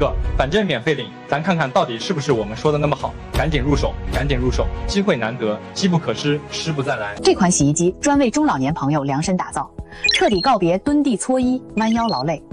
个，反正免费领，咱看看到底是不是我们说的那么好。赶紧入手，赶紧入手，机会难得，机不可失，失不再来。 这款洗衣机专为中老年朋友量身打造，彻底告别蹲地搓衣、弯腰劳累。